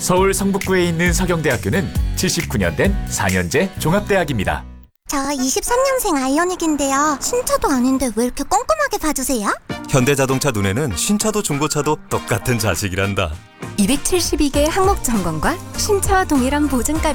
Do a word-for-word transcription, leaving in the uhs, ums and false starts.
서울 성북구에 있는 서경대학교는 칠십구 년 된 사 년제 종합대학입니다. 저 이십삼 년생 아이오닉인데요. 신차도 아닌데 왜 이렇게 꼼꼼하게 봐주세요? 현대자동차 눈에는 신차도 중고차도 똑같은 자식이란다. 이백칠십이 개 항목 점검과 신차와 동일한 보증까지